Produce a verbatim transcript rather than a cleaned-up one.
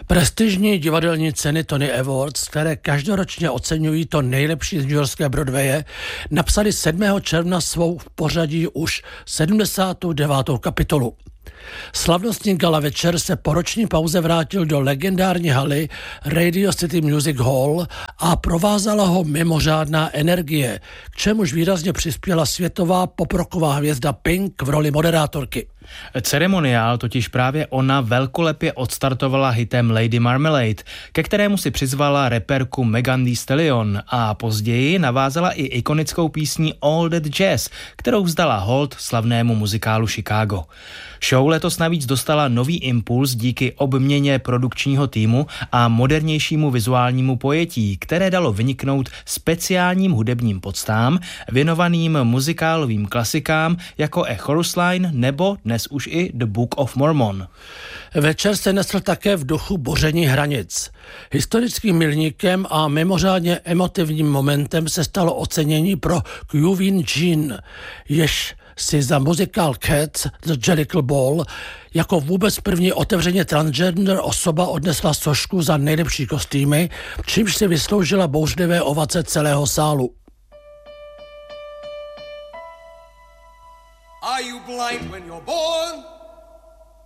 Prestižní divadelní ceny Tony Awards, které každoročně oceňují to nejlepší z newyorské Broadwaye, napsali sedmého června svou v pořadí už sedmdesátou devátou kapitolu. Slavnostní gala večer se po roční pauze vrátil do legendární haly Radio City Music Hall a provázala ho mimořádná energie, k čemuž výrazně přispěla světová poproková hvězda Pink v roli moderátorky. Ceremoniál totiž právě ona velkolepě odstartovala hitem Lady Marmalade, ke kterému si přizvala reperku Megan Thee Stallion a později navázala i ikonickou písní All That Jazz, kterou vzdala hold slavnému muzikálu Chicago. Show letos navíc dostala nový impuls díky obměně produkčního týmu a modernějšímu vizuálnímu pojetí, které dalo vyniknout speciálním hudebním podstám věnovaným muzikálovým klasikám jako A Chorus Line nebo dnes už i The Book of Mormon. Večer se nesl také v duchu boření hranic. Historickým milníkem a mimořádně emotivním momentem se stalo ocenění pro Queen Jean, jež si za muzikál Cats The Jellicle Ball jako vůbec první otevřeně transgender osoba odnesla sošku za nejlepší kostýmy, čímž si vysloužila bouřlivé ovace celého sálu. Are you blind when you're born?